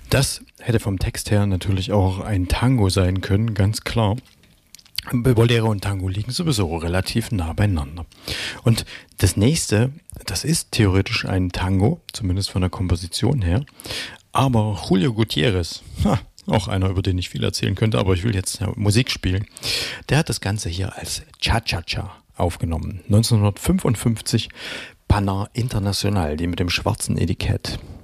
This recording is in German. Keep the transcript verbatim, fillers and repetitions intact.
Das hätte vom Text her natürlich auch ein Tango sein können, ganz klar. Bolero und Tango liegen sowieso relativ nah beieinander. Und das nächste, das ist theoretisch ein Tango, zumindest von der Komposition her. Aber Julio Gutierrez, ha, auch einer, über den ich viel erzählen könnte, aber ich will jetzt ja Musik spielen, der hat das Ganze hier als Cha-Cha-Cha aufgenommen. neunzehnhundertfünfundfünfzig, Pannar International, die mit dem schwarzen Etikett.